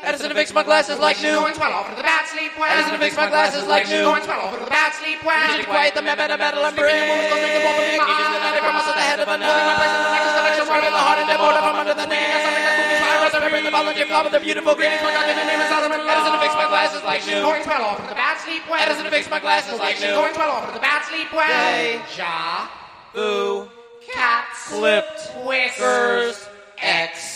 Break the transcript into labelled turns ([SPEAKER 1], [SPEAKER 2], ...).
[SPEAKER 1] Edison to fix my glasses like new.
[SPEAKER 2] Going swell off to the bad sleep well.
[SPEAKER 1] Edison to fix my glasses like new.
[SPEAKER 2] Going swell off to the bad sleep well.
[SPEAKER 1] Music quiet, the metal and bring. Using the night from us at the head of a night. Stripping the heart and the border from under the knee. Remembering the volunteer club with the beautiful green. Edison to fix my glasses like new.
[SPEAKER 2] Going swell off to the bad sleep well.
[SPEAKER 1] Edison to fix my glasses like new.
[SPEAKER 2] Going swell off to the bad sleep well.
[SPEAKER 1] Day.
[SPEAKER 2] Ja.
[SPEAKER 1] Boo.
[SPEAKER 2] Cats.
[SPEAKER 1] Clipped.
[SPEAKER 2] Whiskers.
[SPEAKER 1] X.